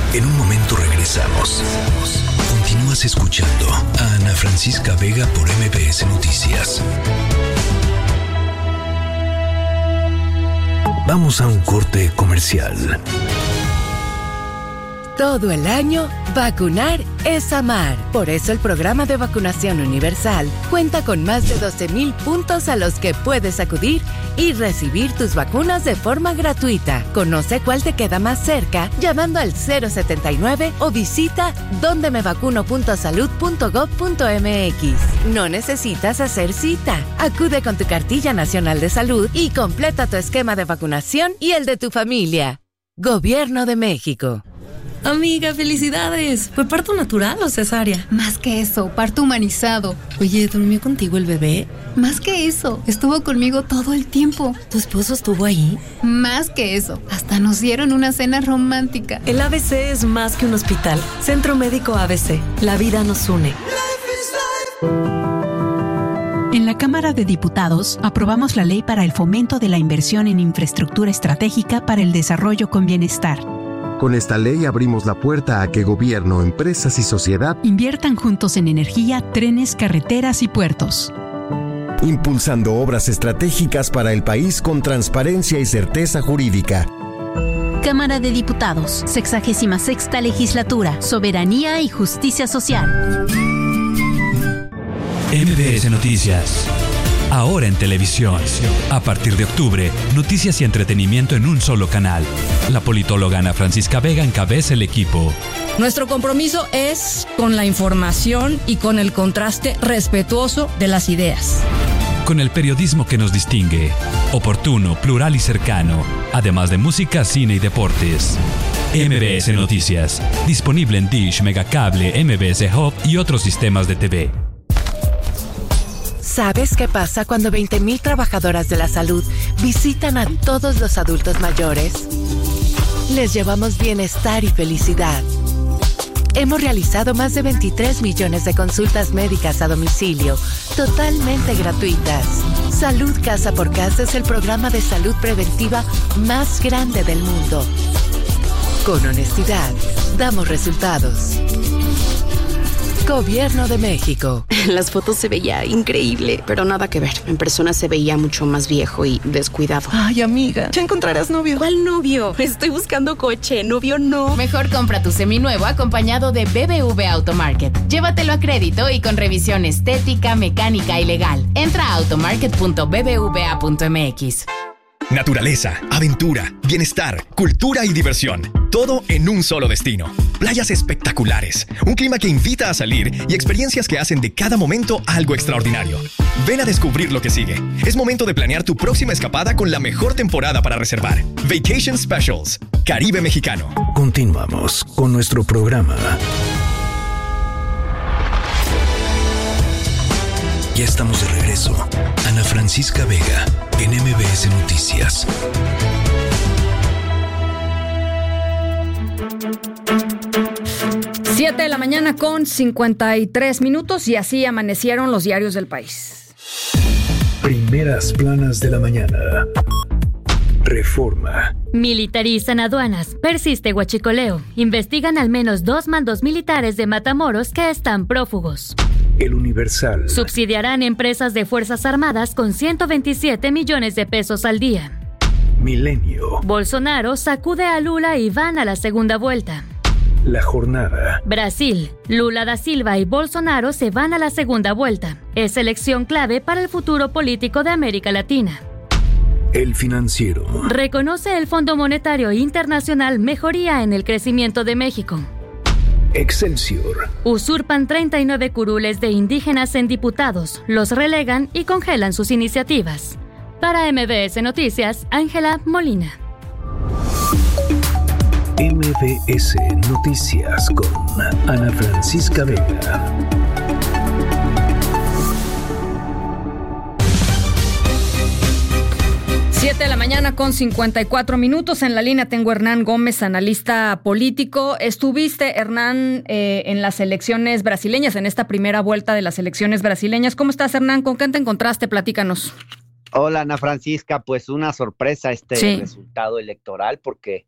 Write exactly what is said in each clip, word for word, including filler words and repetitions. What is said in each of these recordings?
En un momento regresamos. Continúas escuchando a Ana Francisca Vega por M B S Noticias. Vamos a un corte comercial. Todo el año, vacunar es amar. Por eso el programa de vacunación universal cuenta con más de doce mil puntos a los que puedes acudir y recibir tus vacunas de forma gratuita. Conoce cuál te queda más cerca llamando al cero setenta y nueve o visita donde me vacuno punto salud punto gov punto m x. No necesitas hacer cita. Acude con tu cartilla nacional de salud y completa tu esquema de vacunación y el de tu familia. Gobierno de México. Amiga, felicidades. ¿Fue parto natural o cesárea? Más que eso, parto humanizado. Oye, ¿durmió contigo el bebé? Más que eso, estuvo conmigo todo el tiempo. ¿Tu esposo estuvo ahí? Más que eso, hasta nos dieron una cena romántica. El A B C es más que un hospital. Centro Médico A B C. La vida nos une. En la Cámara de Diputados aprobamos la ley para el fomento de la inversión en infraestructura estratégica para el desarrollo con bienestar. Con esta ley abrimos la puerta a que gobierno, empresas y sociedad inviertan juntos en energía, trenes, carreteras y puertos. Impulsando obras estratégicas para el país con transparencia y certeza jurídica. Cámara de Diputados, sexagésima sexta legislatura, soberanía y justicia social. M B S Noticias. Ahora en televisión. A partir de octubre, noticias y entretenimiento en un solo canal. La politóloga Ana Francisca Vega encabeza el equipo. Nuestro compromiso es con la información y con el contraste respetuoso de las ideas. Con el periodismo que nos distingue. Oportuno, plural y cercano. Además de música, cine y deportes. M B S Noticias. Disponible en Dish, Megacable, M B S Hub y otros sistemas de T V. ¿Sabes qué pasa cuando veinte mil trabajadoras de la salud visitan a todos los adultos mayores? Les llevamos bienestar y felicidad. Hemos realizado más de veintitrés millones de consultas médicas a domicilio, totalmente gratuitas. Salud Casa por Casa es el programa de salud preventiva más grande del mundo. Con honestidad, damos resultados. Gobierno de México. En las fotos se veía increíble, pero nada que ver. En persona se veía mucho más viejo y descuidado. Ay, amiga, ya encontrarás novio. ¿Cuál novio? Estoy buscando coche, novio no. Mejor compra tu seminuevo acompañado de B B V Automarket. Llévatelo a crédito y con revisión estética, mecánica y legal. Entra a automarket punto b b v a punto m x. Naturaleza, aventura, bienestar, cultura y diversión. Todo en un solo destino. Playas espectaculares, un clima que invita a salir y experiencias que hacen de cada momento algo extraordinario. Ven a descubrir lo que sigue. Es momento de planear tu próxima escapada con la mejor temporada para reservar. Vacation Specials, Caribe Mexicano. Continuamos con nuestro programa. Ya estamos de regreso. Ana Francisca Vega, en M B S Noticias. Siete de la mañana con cincuenta y tres minutos y así amanecieron los diarios del país. Primeras planas de la mañana. Reforma. Militarizan aduanas. Persiste huachicoleo. Investigan al menos dos mandos militares de Matamoros que están prófugos. El Universal. Subsidiarán empresas de Fuerzas Armadas con ciento veintisiete millones de pesos al día. Milenio. Bolsonaro sacude a Lula y van a la segunda vuelta. La Jornada. Brasil. Lula da Silva y Bolsonaro se van a la segunda vuelta. Es elección clave para el futuro político de América Latina. El Financiero. Reconoce el Fondo Monetario Internacional mejoría en el crecimiento de México. Excelsior. Usurpan treinta y nueve curules de indígenas en diputados, los relegan y congelan sus iniciativas. Para M B S Noticias, Ángela Molina. M B S Noticias con Ana Francisca Vega. Siete de la mañana con cincuenta y cuatro minutos. En la línea tengo a Hernán Gómez, analista político. Estuviste, Hernán, eh, en las elecciones brasileñas, en esta primera vuelta de las elecciones brasileñas. ¿Cómo estás, Hernán? ¿Con qué te encontraste? Platícanos. Hola, Ana Francisca. Pues una sorpresa este sí. resultado electoral, porque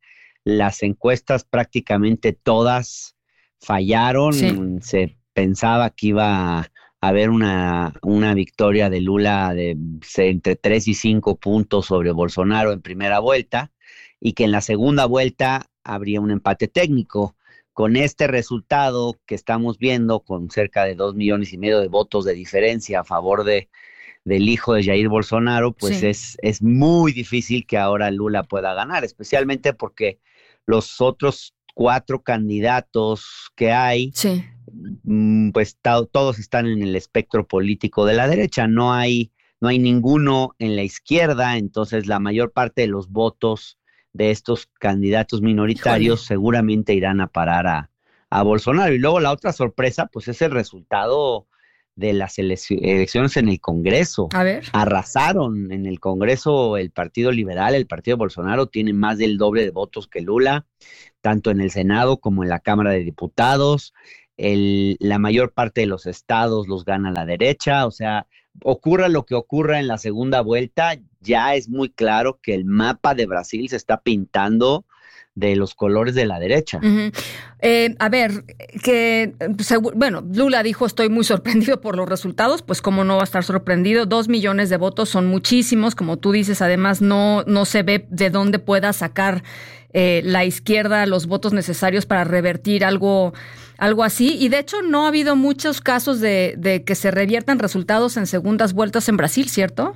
las encuestas prácticamente todas fallaron. Sí. Se pensaba que iba a haber una, una victoria de Lula de entre tres y cinco puntos sobre Bolsonaro en primera vuelta, y que en la segunda vuelta habría un empate técnico. Con este resultado que estamos viendo, con cerca de dos millones y medio de votos de diferencia a favor de, del hijo de Jair Bolsonaro, pues sí. es, es muy difícil que ahora Lula pueda ganar, especialmente porque los otros cuatro candidatos que hay, sí. pues ta- todos están en el espectro político de la derecha, no hay, no hay ninguno en la izquierda, entonces la mayor parte de los votos de estos candidatos minoritarios Híjole. seguramente irán a parar a, a Bolsonaro. Y luego la otra sorpresa, pues es el resultado de las elec- elecciones en el Congreso. A ver. Arrasaron en el Congreso el Partido Liberal, el Partido Bolsonaro tiene más del doble de votos que Lula, tanto en el Senado como en la Cámara de Diputados. El, la mayor parte de los estados los gana la derecha, o sea, ocurra lo que ocurra en la segunda vuelta, ya es muy claro que el mapa de Brasil se está pintando de los colores de la derecha. Uh-huh. Eh, a ver, que segu- bueno, Lula dijo estoy muy sorprendido por los resultados, pues cómo no va a estar sorprendido, dos millones de votos son muchísimos, como tú dices, además no, no se ve de dónde pueda sacar eh, la izquierda los votos necesarios para revertir algo, algo así, y de hecho no ha habido muchos casos de, de que se reviertan resultados en segundas vueltas en Brasil, ¿cierto?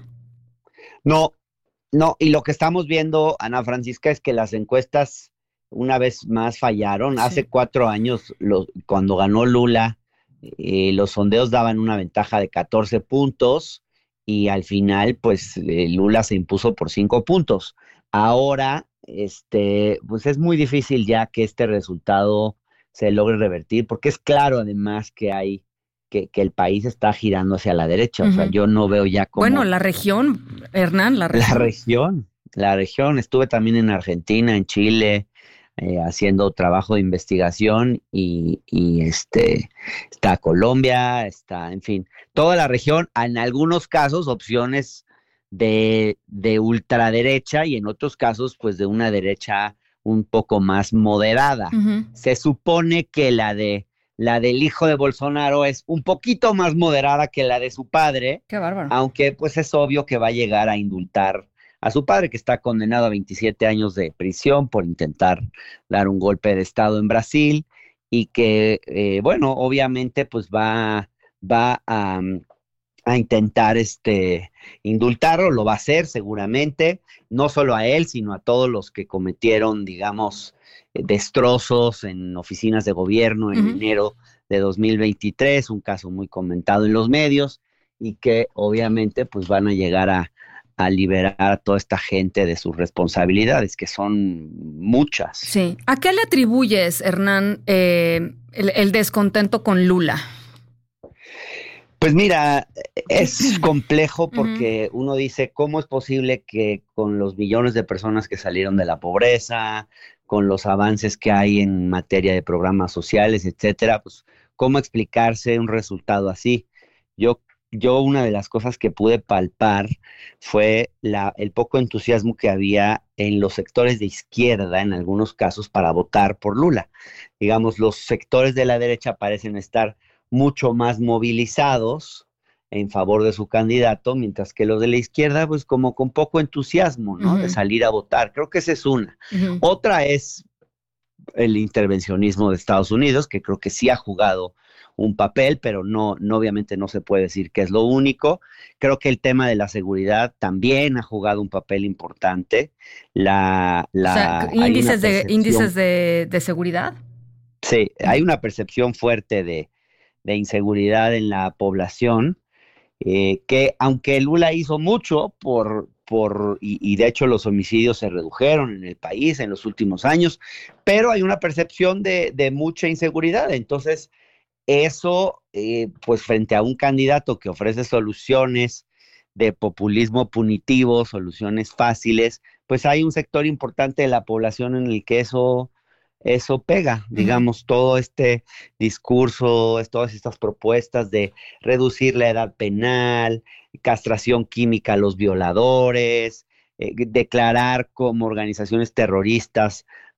No, no, y lo que estamos viendo, Ana Francisca, es que las encuestas una vez más fallaron. Sí. Hace cuatro años, lo, cuando ganó Lula, eh, los sondeos daban una ventaja de catorce puntos y al final, pues, eh, Lula se impuso por cinco puntos. Ahora, este, pues es muy difícil ya que este resultado se logre revertir, porque es claro además que hay Que, que el país está girando hacia la derecha, uh-huh. O sea, yo no veo ya como... Bueno, la región, Hernán, la región. La región, la región. Estuve también en Argentina, en Chile, eh, haciendo trabajo de investigación y, y este está Colombia, está, en fin, toda la región, en algunos casos opciones de, de ultraderecha y en otros casos, pues, de una derecha un poco más moderada. Uh-huh. Se supone que la de La del hijo de Bolsonaro es un poquito más moderada que la de su padre. Qué bárbaro. Aunque pues es obvio que va a llegar a indultar a su padre, que está condenado a veintisiete años de prisión por intentar dar un golpe de estado en Brasil y que, eh, bueno, obviamente pues va, va a, a intentar este, indultarlo, lo va a hacer seguramente, no solo a él, sino a todos los que cometieron, digamos, destrozos en oficinas de gobierno en uh-huh. enero de dos mil veintitrés, un caso muy comentado en los medios y que obviamente pues van a llegar a, a liberar a toda esta gente de sus responsabilidades, que son muchas. Sí. ¿A qué le atribuyes, Hernán, eh, el, el descontento con Lula? Pues mira, es complejo porque uh-huh. uno dice, ¿cómo es posible que con los millones de personas que salieron de la pobreza, con los avances que hay en materia de programas sociales, etcétera, pues, ¿cómo explicarse un resultado así? Yo, yo una de las cosas que pude palpar fue la, el poco entusiasmo que había en los sectores de izquierda, en algunos casos, para votar por Lula. Digamos, los sectores de la derecha parecen estar mucho más movilizados en favor de su candidato, mientras que los de la izquierda, pues como con poco entusiasmo, ¿no? Uh-huh. De salir a votar. Creo que esa es una. Uh-huh. Otra es el intervencionismo de Estados Unidos, que creo que sí ha jugado un papel, pero no, no obviamente no se puede decir que es lo único. Creo que el tema de la seguridad también ha jugado un papel importante. La, la, o sea, índices de índices de, de seguridad. Sí, hay una percepción fuerte de, de inseguridad en la población. Eh, que aunque Lula hizo mucho por, por y, y de hecho los homicidios se redujeron en el país en los últimos años, pero hay una percepción de, de mucha inseguridad. Entonces eso, eh, pues frente a un candidato que ofrece soluciones de populismo punitivo, soluciones fáciles, pues hay un sector importante de la población en el que eso Eso pega, digamos, uh-huh. todo este discurso, todas estas propuestas de reducir la edad penal, castración química a los violadores, eh, declarar como organizaciones terroristas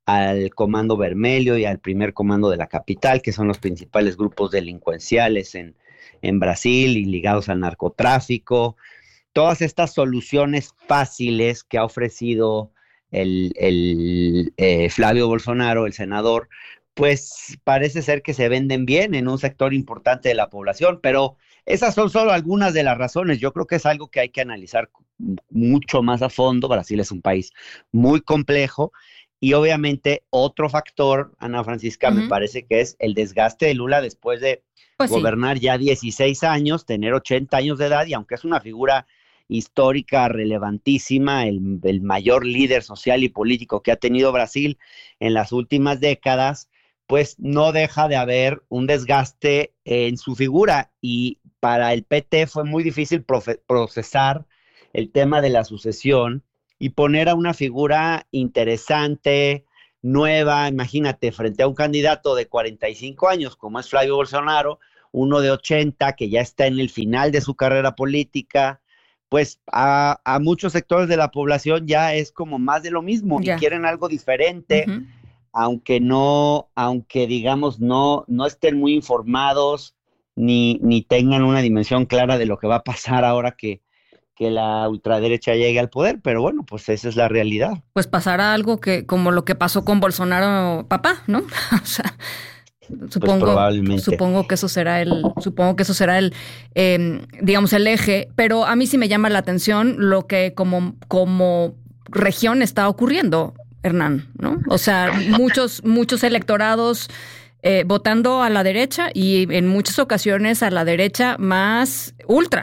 al Comando Vermelho y al Primer Comando de la Capital, que son los principales grupos delincuenciales en, en Brasil y ligados al narcotráfico. Todas estas soluciones fáciles que ha ofrecido el, el eh, Flavio Bolsonaro, el senador, pues parece ser que se venden bien en un sector importante de la población, pero esas son solo algunas de las razones. Yo creo que es algo que hay que analizar mucho más a fondo. Brasil es un país muy complejo y obviamente otro factor, Ana Francisca, uh-huh. me parece que es el desgaste de Lula después de pues gobernar sí. ya dieciséis años, tener ochenta años de edad, y aunque es una figura histórica relevantísima, el, el mayor líder social y político que ha tenido Brasil en las últimas décadas, pues no deja de haber un desgaste en su figura, y para el P T fue muy difícil profe- procesar el tema de la sucesión y poner a una figura interesante, nueva. Imagínate, frente a un candidato de cuarenta y cinco años como es Flavio Bolsonaro, uno de ochenta que ya está en el final de su carrera política, pues a, a muchos sectores de la población ya es como más de lo mismo, yeah. y quieren algo diferente, uh-huh. aunque no, aunque digamos no, no estén muy informados ni, ni tengan una dimensión clara de lo que va a pasar ahora que que la ultraderecha llegue al poder, pero bueno, pues esa es la realidad. Pues pasará algo que como lo que pasó con Bolsonaro papá, ¿no? O sea, supongo, pues probablemente. supongo que eso será el, supongo que eso será el, eh, digamos el eje, pero a mí sí me llama la atención lo que como como región está ocurriendo, Hernán, ¿no? O sea, muchos muchos electorados eh, votando a la derecha y en muchas ocasiones a la derecha más ultra.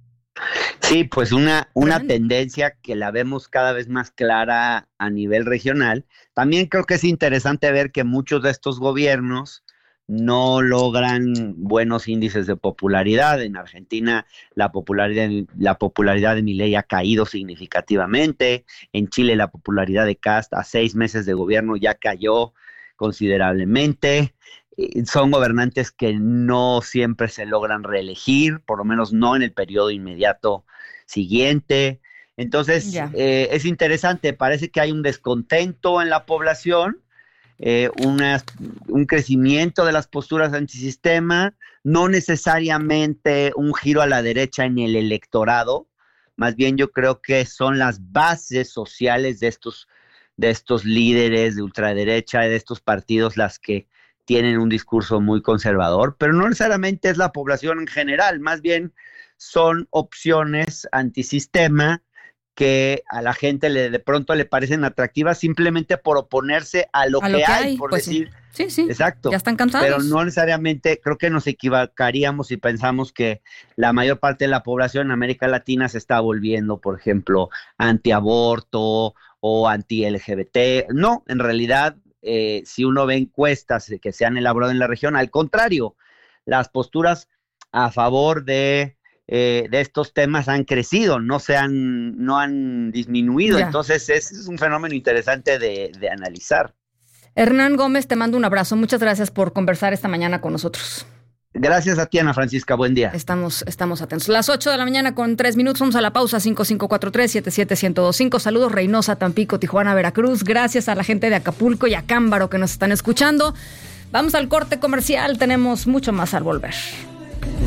Sí, pues una, una tendencia que la vemos cada vez más clara a nivel regional. También creo que es interesante ver que muchos de estos gobiernos no logran buenos índices de popularidad. En Argentina la popularidad, la popularidad de Milei ha caído significativamente. En Chile la popularidad de Kast a seis meses de gobierno ya cayó considerablemente. Son gobernantes que no siempre se logran reelegir, por lo menos no en el periodo inmediato siguiente. Entonces, yeah. eh, es interesante, parece que hay un descontento en la población, eh, una, un crecimiento de las posturas antisistema, no necesariamente un giro a la derecha en el electorado, más bien yo creo que son las bases sociales de estos, de estos líderes de ultraderecha, de estos partidos las que tienen un discurso muy conservador, pero no necesariamente es la población en general, más bien son opciones antisistema que a la gente le, de pronto le parecen atractivas simplemente por oponerse a lo, a que, lo que hay, hay, por pues decir. Sí. sí, sí, exacto. Ya están cansados. Pero no necesariamente, creo que nos equivocaríamos si pensamos que la mayor parte de la población en América Latina se está volviendo, por ejemplo, antiaborto o anti-L G B T. No, en realidad, Eh, si uno ve encuestas que se han elaborado en la región, al contrario, las posturas a favor de, eh, de estos temas han crecido, no se han, no han disminuido. Yeah. Entonces, ese es un fenómeno interesante de, de analizar. Hernán Gómez, te mando un abrazo. Muchas gracias por conversar esta mañana con nosotros. Gracias a ti, Ana Francisca. Buen día. Estamos, estamos atentos. Las ocho de la mañana con tres minutos. Vamos a la pausa. cinco cinco cuatro tres, siete siete uno cero dos cinco. Saludos Reynosa, Tampico, Tijuana, Veracruz. Gracias a la gente de Acapulco y Acámbaro que nos están escuchando. Vamos al corte comercial. Tenemos mucho más al volver.